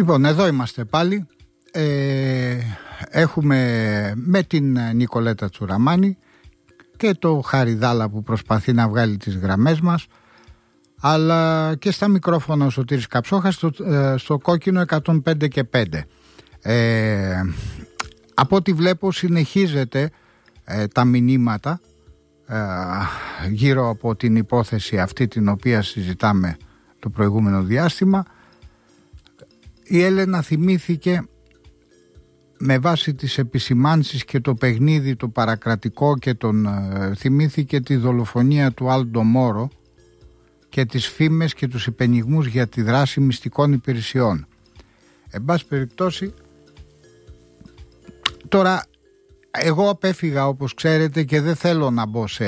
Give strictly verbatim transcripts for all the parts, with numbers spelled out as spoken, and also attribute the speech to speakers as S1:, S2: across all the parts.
S1: Λοιπόν, εδώ είμαστε πάλι. Ε, έχουμε με την Νικολέτα Τσουραμάνη και το Χαριδάλα που προσπαθεί να βγάλει τις γραμμές μας, αλλά και στα μικρόφωνα ο Σωτήρης Καψόχας στο, ε, στο κόκκινο εκατόν πέντε και πέντε. Ε, από ό,τι βλέπω συνεχίζεται ε, τα μηνύματα ε, γύρω από την υπόθεση αυτή την οποία συζητάμε το προηγούμενο διάστημα. Η Έλενα θυμήθηκε με βάση τις επισημάνσεις και το παιχνίδι το παρακρατικό και τον ε, θυμήθηκε τη δολοφονία του Άλντο Μόρο και τις φήμες και τους υπενιγμούς για τη δράση μυστικών υπηρεσιών. Εν πάση περιπτώσει, τώρα εγώ απέφυγα όπως ξέρετε και δεν θέλω να μπω σε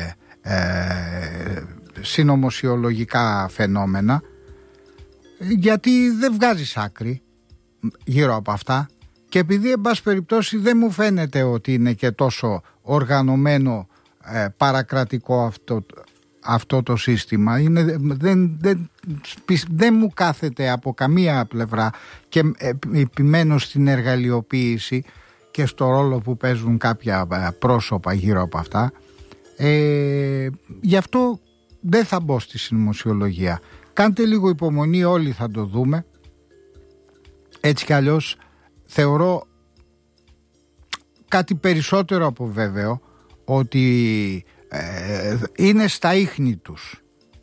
S1: ε, συνωμοσιολογικά φαινόμενα, γιατί δεν βγάζεις άκρη γύρω από αυτά, και επειδή εν πάση περιπτώσει δεν μου φαίνεται ότι είναι και τόσο οργανωμένο ε, παρακρατικό αυτό, αυτό το σύστημα, είναι, δεν, δεν, δεν μου κάθεται από καμία πλευρά και ε, επιμένω στην εργαλειοποίηση και στο ρόλο που παίζουν κάποια πρόσωπα γύρω από αυτά. Ε, γι' αυτό δεν θα μπω στη συνωμοσιολογία. Κάντε λίγο υπομονή, όλοι θα το δούμε. Έτσι κι αλλιώς θεωρώ κάτι περισσότερο από βέβαιο ότι ε, είναι στα ίχνη τους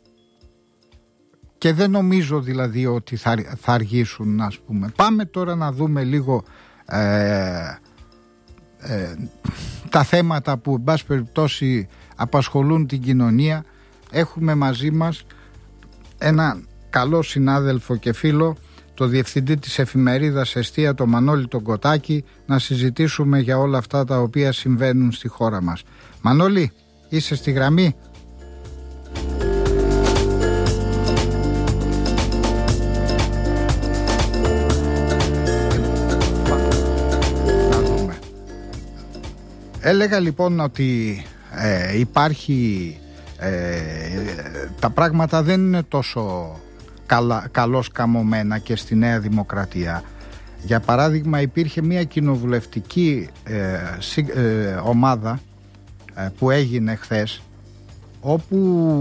S1: και δεν νομίζω δηλαδή ότι θα, θα αργήσουν, ας πούμε. Πάμε τώρα να δούμε λίγο ε, ε, τα θέματα που εν πάση περιπτώσει απασχολούν την κοινωνία. Έχουμε μαζί μας ένα καλό συνάδελφο και φίλο, το διευθυντή της εφημερίδας Εστία, το Μανώλη τον Κοτάκη, να συζητήσουμε για όλα αυτά τα οποία συμβαίνουν στη χώρα μας. Μανώλη, είσαι στη γραμμή? Να δούμε. Έλεγα λοιπόν ότι ε, υπάρχει ε, τα πράγματα δεν είναι τόσο Καλα, καλώς καμωμένα και στη Νέα Δημοκρατία. Για παράδειγμα, υπήρχε μια κοινοβουλευτική ε, συ, ε, ομάδα ε, που έγινε χθες, όπου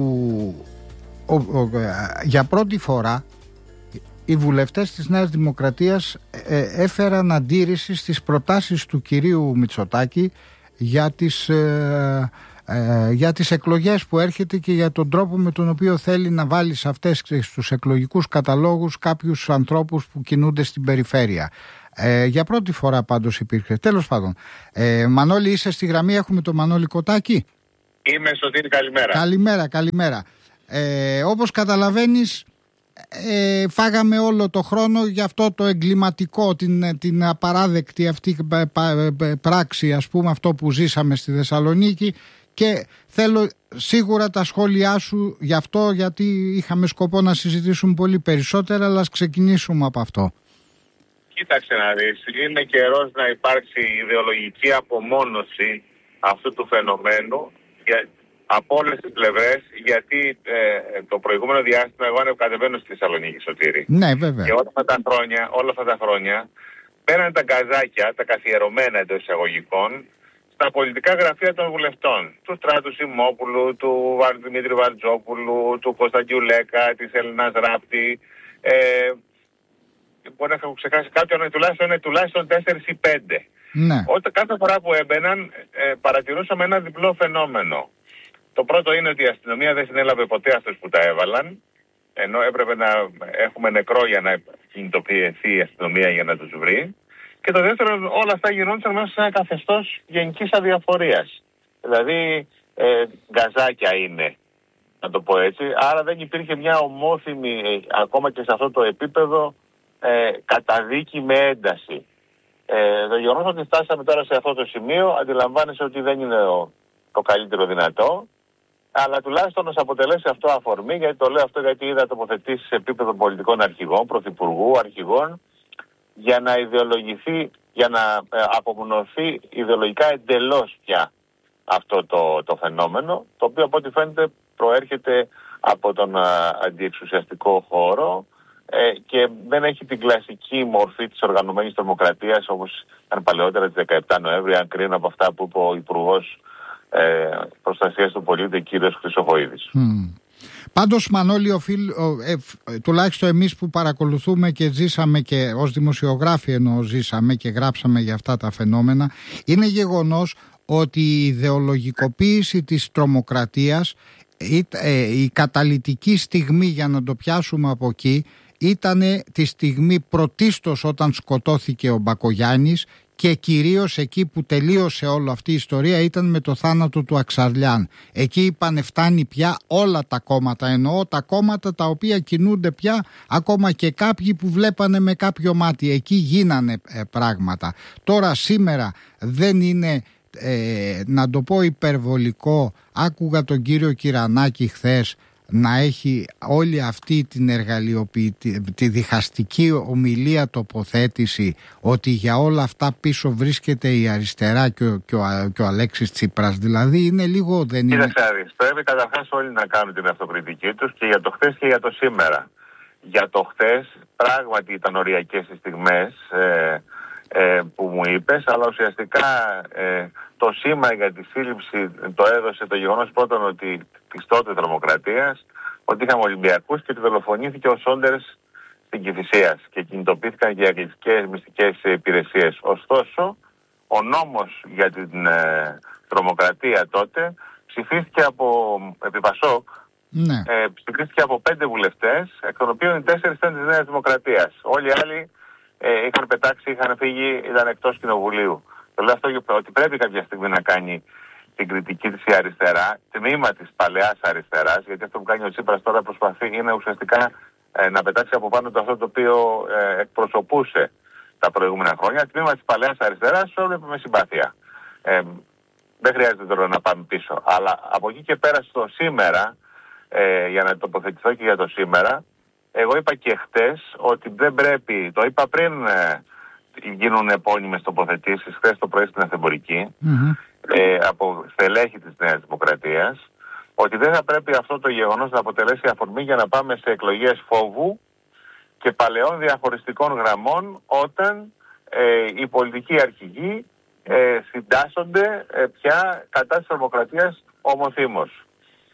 S1: ο, ο, ε, για πρώτη φορά οι βουλευτές της Νέας Δημοκρατίας ε, έφεραν αντίρρηση στις προτάσεις του κυρίου Μητσοτάκη για τις ε, Ε, για τις εκλογές που έρχεται και για τον τρόπο με τον οποίο θέλει να βάλει σε αυτές στους εκλογικούς καταλόγους κάποιους ανθρώπους που κινούνται στην περιφέρεια. Ε, για πρώτη φορά πάντως υπήρχε. Τέλος πάντων, ε, Μανώλη, είσαι στη γραμμή? Έχουμε το Μανώλη Κοτάκη.
S2: Είμαι Σωτήρη, καλημέρα.
S1: Καλημέρα, καλημέρα. Ε, όπως καταλαβαίνεις, ε, φάγαμε όλο το χρόνο για αυτό το εγκληματικό, την, την απαράδεκτη αυτή πράξη, ας πούμε, αυτό που ζήσαμε στη Θεσσαλονίκη. Και θέλω σίγουρα τα σχόλιά σου γι' αυτό, γιατί είχαμε σκοπό να συζητήσουμε πολύ περισσότερα, αλλά ας ξεκινήσουμε από αυτό.
S2: Κοίταξε να δεις, είναι καιρός να υπάρξει ιδεολογική απομόνωση αυτού του φαινομένου για, από όλες τις πλευρές, γιατί ε, το προηγούμενο διάστημα εγώ ανεβοκατεβαίνω στη Θεσσαλονίκη, Σωτήρη.
S1: Ναι, βέβαια.
S2: Και όλα αυτά τα χρόνια, όλα αυτά τα χρόνια πέραν τα γκαζάκια, τα καθιερωμένα εντός εισαγωγικών, στα πολιτικά γραφεία των βουλευτών, του Στράτου Σιμόπουλου, του Δημήτρη Βαρτζόπουλου, του Κωνσταντιού Λέκα, της Έλληνας Ράπτη. Ε, μπορεί να έχω ξεχάσει κάποιον, τουλάχιστον, τουλάχιστον τέσσερις ή πέντε.
S1: Ναι.
S2: Όταν κάθε φορά που έμπαιναν, ε, παρατηρούσαμε ένα διπλό φαινόμενο. Το πρώτο είναι ότι η αστυνομία δεν συνέλαβε ποτέ αυτούς που τα έβαλαν, ενώ έπρεπε να έχουμε νεκρό για να κινητοποιηθεί η αστυνομία για να τους βρει. Και το δεύτερο, όλα αυτά γινόντουσαν μέσα σε ένα καθεστώς γενικής αδιαφορίας. Δηλαδή, ε, γκαζάκια είναι, να το πω έτσι. Άρα δεν υπήρχε μια ομόθυμη, ε, ακόμα και σε αυτό το επίπεδο, ε, καταδίκη με ένταση. Ε, το γεγονός ότι φτάσαμε τώρα σε αυτό το σημείο, αντιλαμβάνεσαι ότι δεν είναι ο, το καλύτερο δυνατό, αλλά τουλάχιστον να αποτελέσει αυτό αφορμή, γιατί το λέω αυτό γιατί είδα τοποθετήσεις σε επίπεδο πολιτικών αρχηγών, πρωθυπουργού, αρχηγών, για να ιδεολογηθεί, για να ε, απομονωθεί ιδεολογικά εντελώς πια αυτό το, το φαινόμενο, το οποίο από ό,τι φαίνεται προέρχεται από τον α, αντιεξουσιαστικό χώρο ε, και και δεν έχει την κλασική μορφή της οργανωμένης τρομοκρατίας όπως ήταν παλαιότερα της δεκαεπτά Νοέμβρη, αν κρίνω από αυτά που είπε ο Υπουργός ε, Προστασίας του Πολίτη, κύριος Χρυσοχοΐδης.
S1: Mm. Πάντως, Μανώλη, οφείλ, ε, ε, τουλάχιστον εμείς που παρακολουθούμε και ζήσαμε και ως δημοσιογράφοι εννοώ ζήσαμε και γράψαμε για αυτά τα φαινόμενα, είναι γεγονός ότι η ιδεολογικοποίηση της τρομοκρατίας, η, ε, η καταλυτική στιγμή για να το πιάσουμε από εκεί, ήταν τη στιγμή πρωτίστως όταν σκοτώθηκε ο Μπακογιάννης και κυρίως εκεί που τελείωσε όλη αυτή η ιστορία ήταν με το θάνατο του Αξαρλιάν. Εκεί είπανε φτάνει πια όλα τα κόμματα, εννοώ τα κόμματα τα οποία κινούνται πια, ακόμα και κάποιοι που βλέπανε με κάποιο μάτι. Εκεί γίνανε ε, πράγματα. Τώρα σήμερα δεν είναι, ε, να το πω υπερβολικό, άκουγα τον κύριο Κυρανάκη χθες να έχει όλη αυτή την εργαλειοποιητή, τη διχαστική ομιλία τοποθέτηση ότι για όλα αυτά πίσω βρίσκεται η αριστερά και ο, και ο, και ο Αλέξης Τσίπρας. Δηλαδή είναι λίγο δεν είναι...
S2: Κύριε Σάρης, πρέπει καταρχάς όλοι να κάνουν την αυτοκριτική τους και για το χθες και για το σήμερα. Για το χθες πράγματι ήταν οριακές οι στιγμές ε, ε, που μου είπες, αλλά ουσιαστικά ε, το σήμα για τη σύλληψη το έδωσε το γεγονός πρώτον ότι της τότε τρομοκρατίας, ότι είχαμε Ολυμπιακούς και ότι δολοφονήθηκε ο Σόντερς στην Κηφισίας και κινητοποιήθηκαν και οι αγγλικές μυστικές υπηρεσίες. Ωστόσο, ο νόμος για την ε, τρομοκρατία τότε ψηφίστηκε από επί Πασόκ,
S1: ναι.
S2: ε, ψηφίστηκε από πέντε βουλευτές, εκ των οποίων οι τέσσερις ήταν της Νέας Δημοκρατίας. Όλοι οι άλλοι ε, είχαν πετάξει, είχαν φύγει, ήταν εκτός κοινοβουλίου. Το λέω αυτό ότι πρέπει κάποια στιγμή να κάνει την κριτική της η αριστερά, τμήμα της παλαιάς αριστεράς, γιατί αυτό που κάνει ο Τσίπρας τώρα προσπαθεί είναι ουσιαστικά ε, να πετάξει από πάνω το αυτό το οποίο ε, εκπροσωπούσε τα προηγούμενα χρόνια. Τμήμα της παλαιάς αριστεράς, όλο με συμπάθεια. Ε, δεν χρειάζεται τώρα να πάμε πίσω. Αλλά από εκεί και πέρα στο σήμερα, ε, για να τοποθετηθώ και για το σήμερα, εγώ είπα και χτες ότι δεν πρέπει, το είπα πριν ε, γίνουν επώνυμες τοποθετήσεις, χθες το πρωί στην Αθεμπορική, mm-hmm. ε, από στελέχη της Νέας Δημοκρατίας, ότι δεν θα πρέπει αυτό το γεγονός να αποτελέσει αφορμή για να πάμε σε εκλογές φόβου και παλαιών διαχωριστικών γραμμών, όταν ε, οι πολιτικοί αρχηγοί ε, συντάσσονται ε, πια κατά της τρομοκρατίας ομοθήμως.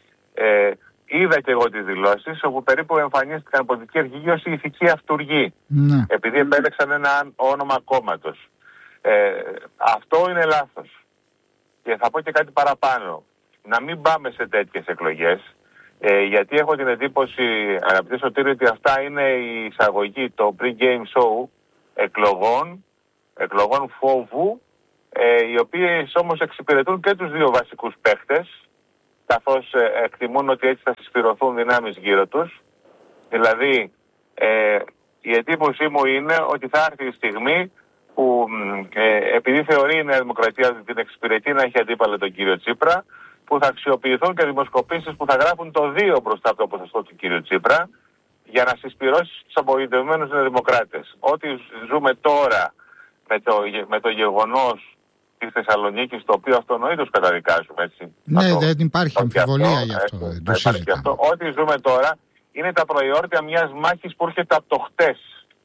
S2: Ε, είδα και εγώ τις δηλώσεις όπου περίπου εμφανίστηκαν πολιτικοί αρχηγοί ως ηθικοί αυτουργοί, ναι. επειδή επέλεξαν ένα όνομα κόμματος. Ε, αυτό είναι λάθος. Και θα πω και κάτι παραπάνω. Να μην πάμε σε τέτοιες εκλογές, ε, γιατί έχω την εντύπωση, αγαπητέ Σωτήρη, ότι αυτά είναι η εισαγωγή, το pre-game show εκλογών, εκλογών φόβου, ε, οι οποίες όμως εξυπηρετούν και τους δύο βασικούς παίχτες, καθώς ε, εκτιμούν ότι έτσι θα συσπηρωθούν δυνάμεις γύρω τους. Δηλαδή, ε, η εντύπωσή μου είναι ότι θα έρθει η στιγμή που ε, επειδή θεωρεί η Νέα Δημοκρατία ότι την εξυπηρετεί να έχει αντίπαλο τον κύριο Τσίπρα, που θα αξιοποιηθούν και δημοσκοπήσεις που θα γράφουν το δύο μπροστά από το ποσοστό του κύριου Τσίπρα, για να συσπηρώσει τους απογοητευμένους νεοδημοκράτες. Ό,τι ζούμε τώρα με το, με το γεγονός της Θεσσαλονίκης, το οποίο αυτονοήτως καταδικάζουμε, έτσι.
S1: Ναι,
S2: το,
S1: δεν υπάρχει αμφιβολία γι' αυτό.
S2: Έτσι,
S1: το
S2: υπάρχει αυτό. Ό,τι ζούμε τώρα είναι τα προϊόρτια μιας μάχης που έρχεται από το χτες.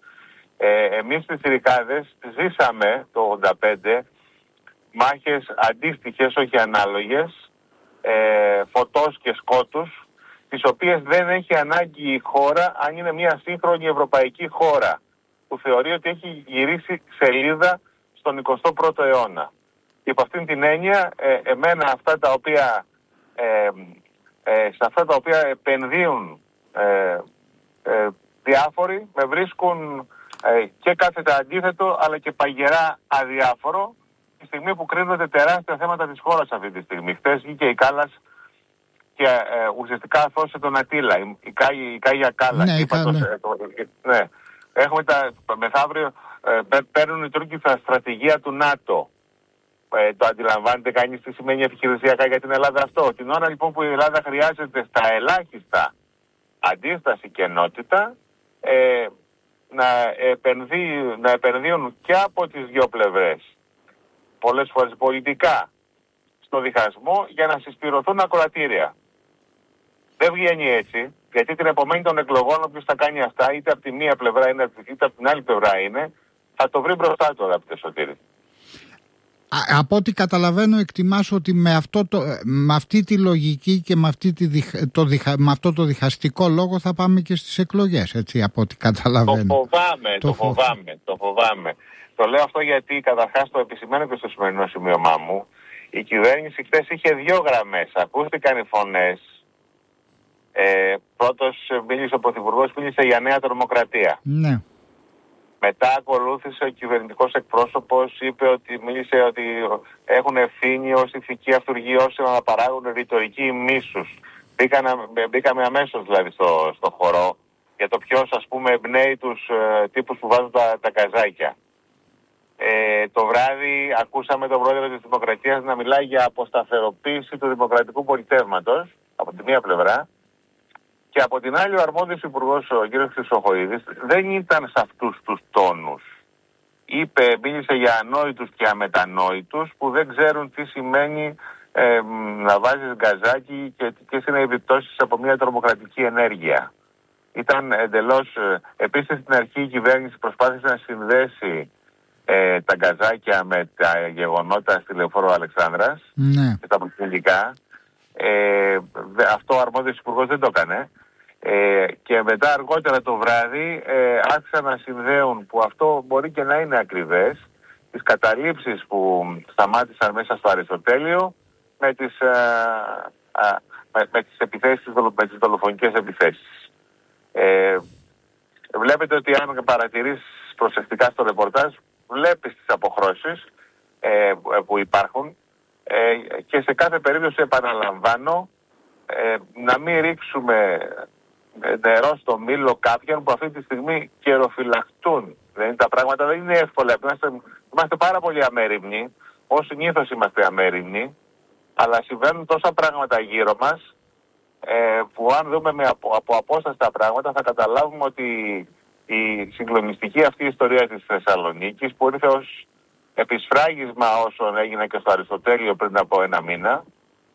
S2: Ε, εμείς στις Ιρικάδες ζήσαμε το ογδόντα πέντε μάχες αντίστοιχες, όχι ανάλογες, ε, φωτός και σκότους, τις οποίες δεν έχει ανάγκη η χώρα, αν είναι μια σύγχρονη ευρωπαϊκή χώρα που θεωρεί ότι έχει γυρίσει σελίδα στον εικοστό πρώτο αιώνα. Και από αυτήν την έννοια, ε, εμένα αυτά τα οποία, ε, ε, σε αυτά τα οποία επενδύουν ε, ε, διάφοροι, με βρίσκουν ε, και κάθετα αντίθετο, αλλά και παγερά αδιάφορο, τη στιγμή που κρίνονται τεράστια θέματα της χώρας αυτή τη στιγμή. Χθες βγήκε η Κάλλας και ε, ουσιαστικά αθώσε τον Ατήλα, η, η, η, η Κάγια Κάλλας.
S1: Ναι,
S2: το,
S1: ναι.
S2: το, ναι. Έχουμε τα, μεθαύριο, ε, παίρνουν οι Τούρκοι τα στρατηγία του ΝΑΤΟ. Ε, το αντιλαμβάνεται κανείς τι σημαίνει επιχειρησιακά για την Ελλάδα αυτό? Την ώρα λοιπόν που η Ελλάδα χρειάζεται στα ελάχιστα αντίσταση και ενότητα, ε, να, επενδύουν, να επενδύουν και από τις δύο πλευρές, πολλές φορές πολιτικά, στο διχασμό για να συσπηρωθούν ακροατήρια. δεν βγαίνει έτσι, γιατί την επομένη των εκλογών όποιος θα κάνει αυτά, είτε από τη μία πλευρά είναι, είτε από την άλλη πλευρά είναι, θα το βρει μπροστά του, αγαπητέ Σωτήρη.
S1: Α, από ό,τι καταλαβαίνω, εκτιμάς ότι με, αυτό το, με αυτή τη λογική και με, αυτή τη, το, με αυτό το διχαστικό λόγο θα πάμε και στις εκλογές, έτσι, από ό,τι καταλαβαίνω.
S2: Το φοβάμαι, το, το φοβάμαι, το φοβάμαι. Το λέω αυτό γιατί καταρχάς το επισημαίνω και στο σημερινό σημείωμά μου. Η κυβέρνηση χθες είχε δύο γραμμές. Ακούστηκαν οι φωνές. Ε, πρώτος μίλησε ο Πρωθυπουργός, μίλησε για νέα τρομοκρατία.
S1: Ναι.
S2: Μετά ακολούθησε ο κυβερνητικός εκπρόσωπος, είπε ότι μίλησε ότι έχουν ευθύνη ως ηθική αυτουργοί όσοι να παράγουν ρητορική μίσους. Μπήκαμε, μπήκαμε αμέσως δηλαδή στο, στο χορό για το ποιος, ας πούμε, εμπνέει τους ε, τύπους που βάζουν τα, τα καζάκια. Ε, το βράδυ ακούσαμε τον πρόεδρο της Δημοκρατίας να μιλάει για αποσταθεροποίηση του δημοκρατικού πολιτεύματος από τη μία πλευρά, και από την άλλη ο αρμόδιος υπουργός, ο κ. Χρυσοχοΐδης, δεν ήταν σε αυτούς τους τόνους. Είπε, μίλησε για ανόητους και αμετανόητους που δεν ξέρουν τι σημαίνει ε, να βάζεις γκαζάκι και ποιες είναι οι επιπτώσεις από μια τρομοκρατική ενέργεια. Ήταν εντελώς... Ε, επίσης στην αρχή η κυβέρνηση προσπάθησε να συνδέσει ε, τα γκαζάκια με τα γεγονότα στη Λεωφόρο Αλεξάνδρας,
S1: ναι,
S2: και τα πολιτικά. Ε, αυτό ο αρμόδιος υπουργός δεν το έκανε. Ε, και μετά αργότερα το βράδυ ε, άρχισαν να συνδέουν, που αυτό μπορεί και να είναι ακριβές, τις καταλήψεις που σταμάτησαν μέσα στο Αριστοτέλειο με τις, α, α, με, με τις, επιθέσεις, με τις δολοφονικές επιθέσεις. Ε, βλέπετε ότι αν παρατηρείς προσεκτικά στο ρεπορτάζ, βλέπεις τις αποχρώσεις ε, που υπάρχουν, ε, και σε κάθε περίπτωση επαναλαμβάνω ε, να μην ρίξουμε νερό στο μήλο κάποιον που αυτή τη στιγμή καιροφυλακτούν. Δεν είναι, τα πράγματα δεν είναι εύκολα. Είμαστε, είμαστε πάρα πολύ αμέριμνοι. Ως συνήθως είμαστε αμέριμνοι. Αλλά συμβαίνουν τόσα πράγματα γύρω μας ε, που αν δούμε με από, από απόσταση τα πράγματα θα καταλάβουμε ότι η συγκλονιστική αυτή ιστορία της Θεσσαλονίκης, που ήρθε ως επισφράγισμα όσων έγινε και στο Αριστοτέλειο πριν από ένα μήνα,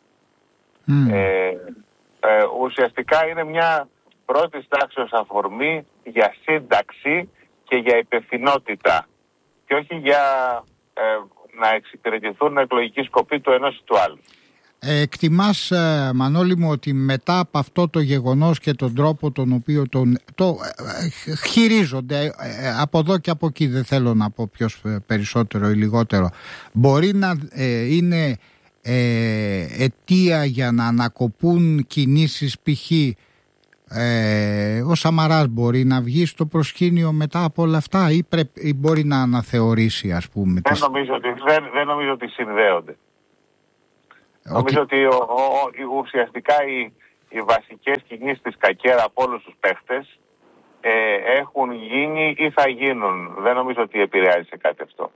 S2: mm. ε, ε, ουσιαστικά είναι μια πρώτης τάξεως αφορμή για σύνταξη και για υπευθυνότητα και όχι για ε, να εξυπηρετηθούν εκλογικοί σκοποί του ενός ή του άλλου.
S1: Ε, εκτιμάς, ε, Μανώλη μου, ότι μετά από αυτό το γεγονός και τον τρόπο τον οποίο τον, το ε, χειρίζονται ε, από εδώ και από εκεί, δεν θέλω να πω ποιος περισσότερο ή λιγότερο, μπορεί να ε, είναι ε, αιτία για να ανακοπούν κινήσεις, π.χ. Ε, ο Σαμαράς μπορεί να βγει στο προσκήνιο μετά από όλα αυτά ή, πρέ, ή μπορεί να αναθεωρήσει, ας πούμε?
S2: Δεν, τις... νομίζω, ότι, δεν, δεν νομίζω ότι συνδέονται. Okay. Νομίζω ότι ο, ο, ο, ουσιαστικά οι, οι βασικές κινήσεις της Κακέρα από όλους τους παίχτες ε, έχουν γίνει ή θα γίνουν. Δεν νομίζω ότι επηρεάζει σε κάτι αυτό.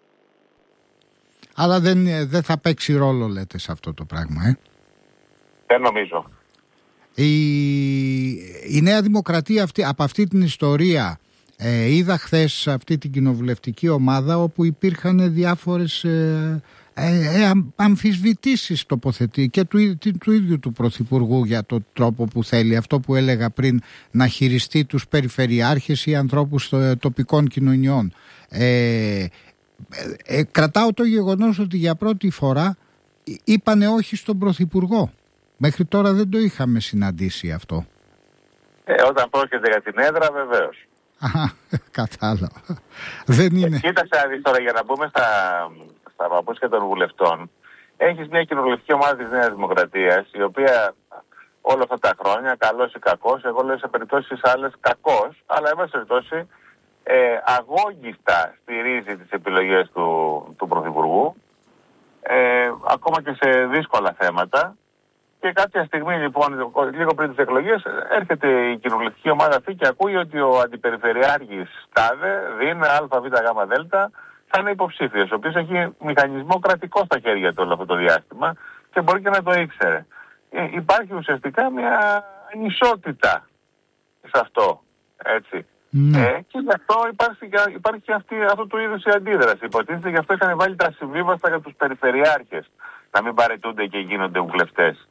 S1: Αλλά δεν, δεν θα παίξει ρόλο, λέτε, σε αυτό το πράγμα, ε?
S2: Δεν νομίζω.
S1: Η, η Νέα Δημοκρατία αυτή, από αυτή την ιστορία, ε, είδα χθες αυτή την κοινοβουλευτική ομάδα όπου υπήρχαν διάφορες ε, ε, ε, αμφισβητήσεις τοποθετεί και του, του ίδιου του Πρωθυπουργού για τον τρόπο που θέλει, αυτό που έλεγα πριν, να χειριστεί τους περιφερειάρχες ή ανθρώπους των τοπικών κοινωνιών. Ε, ε, ε, κρατάω το γεγονός ότι για πρώτη φορά είπανε όχι στον Πρωθυπουργό. Μέχρι τώρα δεν το είχαμε συναντήσει αυτό.
S2: Ε, όταν πρόκειται για την έδρα, βεβαίως.
S1: Α, κατάλαβα. Δεν είναι.
S2: Ε, κοίταξε να δεις τώρα, για να μπούμε στα, στα παπούτσια των βουλευτών. Έχεις μια κοινοβουλευτική ομάδα της Νέας Δημοκρατίας, η οποία όλα αυτά τα χρόνια, καλός ή κακός, εγώ λέω σε περιπτώσεις άλλες κακός, αλλά εν πάση περιπτώσει ε, αγώγιστα στηρίζει τις επιλογές του, του Πρωθυπουργού, ε, ακόμα και σε δύσκολα θέματα. Και κάποια στιγμή, λοιπόν, λίγο πριν τις εκλογές, έρχεται η κοινοβουλευτική ομάδα αυτή και ακούει ότι ο αντιπεριφερειάρχης ΤΑΔΕ, ΔΗΝ, ΑΒΓΔ, θα είναι υποψήφιος, ο οποίος έχει μηχανισμό κρατικό στα χέρια του όλο αυτό το διάστημα και μπορεί και να το ήξερε. Ε, υπάρχει ουσιαστικά μια ανισότητα σε αυτό, έτσι. Mm. Ε, και γι' αυτό υπάρχει, υπάρχει και αυτή, αυτού του είδους η αντίδραση. Υποτίθεται γι' αυτό είχαν βάλει τα συμβίβαστα για τους περιφερειάρχες, να μην παραιτούνται και γίνονται βουλευτές.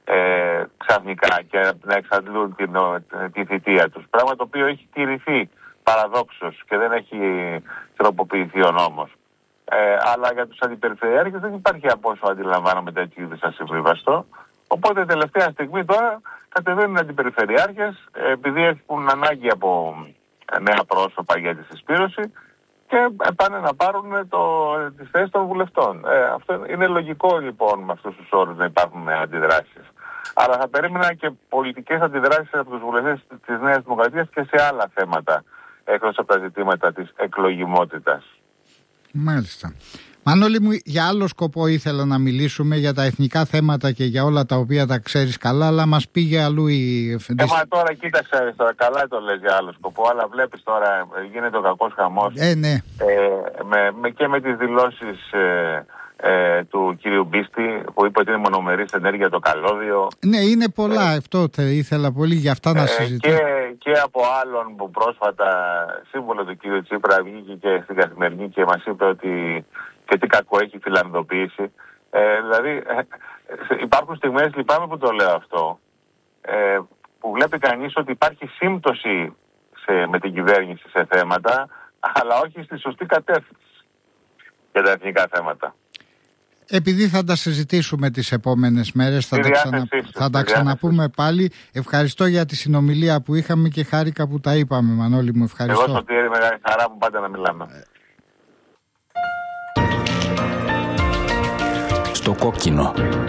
S2: ε, ξαφνικά και να εξαντλούν την, τη θητεία τους. Πράγμα το οποίο έχει τηρηθεί παραδόξως και δεν έχει τροποποιηθεί ο νόμος. Ε, αλλά για τους αντιπεριφερειάρχες δεν υπάρχει, από όσο αντιλαμβάνομαι, τέτοιο είδους ασυμβίβαστο. Οπότε τελευταία στιγμή τώρα κατεβαίνουν οι αντιπεριφερειάρχες, ε, επειδή έχουν ανάγκη από νέα πρόσωπα για τη συσπήρωση και πάνε να πάρουν το, τις θέσεις των βουλευτών. Ε, αυτό είναι λογικό λοιπόν με αυτούς τους όρους να υπάρχουν αντιδράσεις. Αλλά θα περίμενα και πολιτικές αντιδράσεις από τους βουλευτές της Νέας Δημοκρατίας και σε άλλα θέματα, εκτός από τα ζητήματα της εκλογιμότητας.
S1: Μάλιστα. Μανώλη μου, για άλλο σκοπό ήθελα να μιλήσουμε, για τα εθνικά θέματα και για όλα τα οποία τα ξέρεις καλά, αλλά μας πήγε αλλού η...
S2: Ε, μα τώρα κοίταξε, τώρα, καλά το λες για άλλο σκοπό, αλλά βλέπεις τώρα γίνεται ο κακός χαμός
S1: ε, ναι.
S2: ε, με, με, και με τις δηλώσεις ε, ε, του κύριου Μπίστη που είπε ότι είναι μονομερής ενέργεια το καλώδιο.
S1: Ναι, είναι πολλά, ε, αυτό ήθελα πολύ για αυτά να
S2: ε,
S1: συζητήσω.
S2: Και, και από άλλον που πρόσφατα σύμβολο του κύριου Τσίπρα βγήκε και στην Καθημερινή και μας είπε ότι και τι κακό έχει η φιλανδοποίηση. Ε, δηλαδή ε, υπάρχουν στιγμές, λυπάμαι που το λέω αυτό, ε, που βλέπει κανείς ότι υπάρχει σύμπτωση σε, με την κυβέρνηση σε θέματα, αλλά όχι στη σωστή κατεύθυνση για τα εθνικά θέματα.
S1: Επειδή θα τα συζητήσουμε τις επόμενες μέρες, θα, τα, ξανα... θα τα ξαναπούμε πάλι. Ευχαριστώ για τη συνομιλία που είχαμε και χάρηκα που τα είπαμε, Μανώλη μου. Ευχαριστώ.
S2: Εγώ Σωτήρη, μεγάλη χαρά μου πάντα να μιλάμε.
S3: Στο κόκκινο.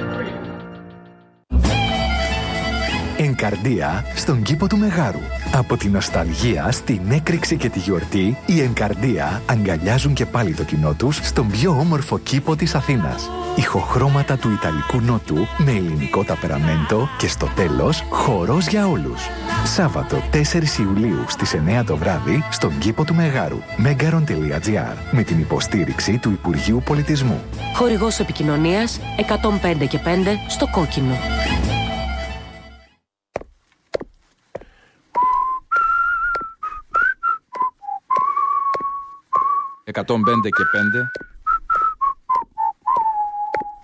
S3: Ενκαρδία στον κήπο του Μεγάρου. Από τη νοσταλγία στην έκρηξη και τη γιορτή, οι Ενκαρδία αγκαλιάζουν και πάλι το κοινό τους στον πιο όμορφο κήπο της Αθήνας. Ηχοχρώματα του Ιταλικού Νότου με ελληνικό ταπεραμέντο και στο τέλος χορός για όλους. Σάββατο τέσσερις Ιουλίου στις εννιά το βράδυ στον κήπο του Μεγάρου. megaron τελεία gr με την υποστήριξη του Υπουργείου Πολιτισμού.
S4: Χορηγός επικοινωνίας εκατόν πέντε και πέντε στο κόκκινο.
S5: εκατόν πέντε και πέντε